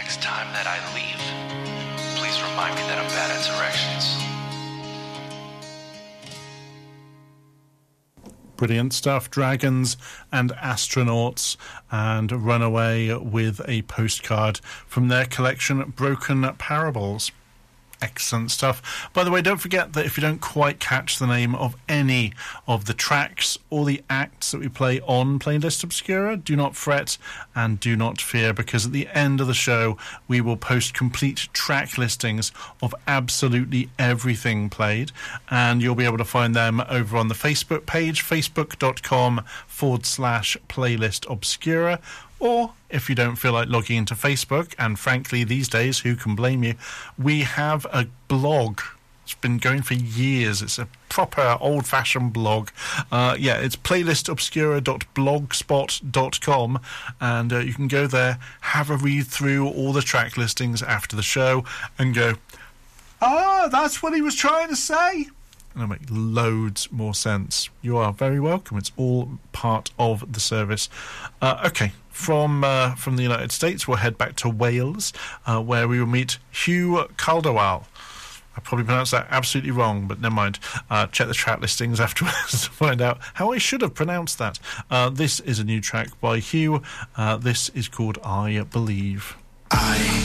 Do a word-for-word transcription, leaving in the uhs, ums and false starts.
next time that I leave, please remind me that I'm bad at directions. Brilliant stuff. Dragons and astronauts, and Runaway with a postcard from their collection Broken Parables. Excellent stuff. By the way, don't forget that if you don't quite catch the name of any of the tracks or the acts that we play on Playlist Obscura, do not fret and do not fear, because at the end of the show we will post complete track listings of absolutely everything played, and you'll be able to find them over on the Facebook page, facebook.com forward slash Playlist Obscura. Or, if you don't feel like logging into Facebook, and frankly, these days, who can blame you, we have a blog. It's been going for years. It's a proper old-fashioned blog. Uh, yeah, it's playlist obscura dot blogspot dot com, and uh, you can go there, have a read through all the track listings after the show, and go, ah, that's what he was trying to say. And it'll make loads more sense. You are very welcome. It's all part of the service. Uh, okay, from uh, from the United States, we'll head back to Wales, uh, where we will meet Hugh Calderwood. I probably pronounced that absolutely wrong, but never mind. Uh, check the track listings afterwards to find out how I should have pronounced that. Uh, this is a new track by Hugh. Uh, this is called I Believe. I